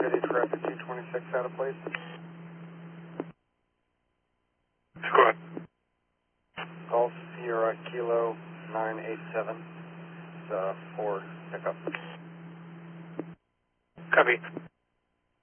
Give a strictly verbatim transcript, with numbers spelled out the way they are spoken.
City Traffic two twenty-six out of place. Squad. Golf Sierra Kilo nine eight seven. It's uh, Ford pickup. Copy.